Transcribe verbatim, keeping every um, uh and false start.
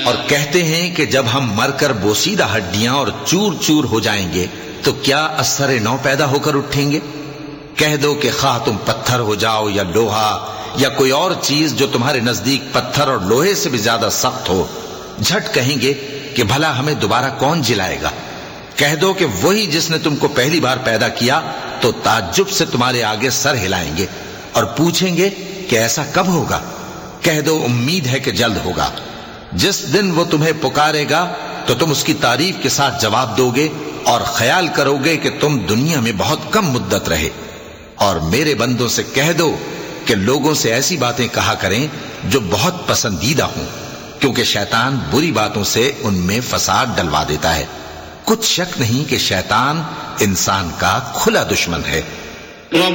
और कहते हैं कि जब हम मरकर बोसीदा हड्डियां और चूर चूर हो जाएंगे तो क्या असर नौ पैदा होकर उठेंगे। कह दो कि खा तुम पत्थर हो जाओ या लोहा या कोई और चीज जो तुम्हारे नजदीक पत्थर और लोहे से भी ज्यादा सख्त हो, झट कहेंगे कि भला हमें दोबारा कौन जिलाएगा। कह दो कि वही जिसने तुमको पहली बार पैदा किया, तो ताज्जुब से तुम्हारे आगे सर हिलाएंगे और पूछेंगे कि ऐसा कब होगा। कह दो उम्मीद है कि जल्द होगा। जिस दिन वो तुम्हें पुकारेगा तो तुम उसकी तारीफ के साथ जवाब दोगे और ख्याल करोगे कि तुम दुनिया में बहुत कम मुद्दत रहे। और मेरे बंदों से कह दो कि लोगों से ऐसी बातें कहा करें जो बहुत पसंदीदा हों, क्योंकि शैतान बुरी बातों से उनमें फसाद डलवा देता है। कुछ शक नहीं कि शैतान इंसान का खुला दुश्मन है।